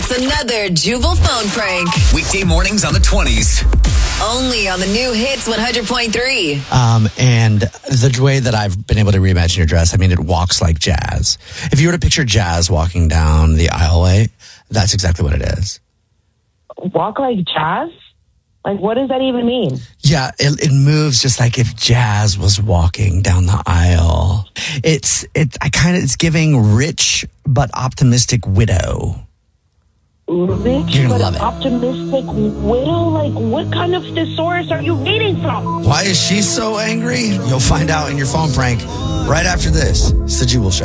It's another Jubal phone prank. Weekday mornings on the 20s. Only on the new Hits 100.3. And the way that I've been able to reimagine your dress, I mean, it walks like jazz. If you were to picture jazz walking down the aisleway, that's exactly what it is. Walk like jazz? Like, what does that even mean? Yeah, it moves just like if jazz was walking down the aisle. It's giving rich but optimistic widow. Rich You're gonna but love it. optimistic widow? Like, what kind of thesaurus are you reading from? Why is she so angry? You'll find out in your phone prank right after this. It's the Jubal Show.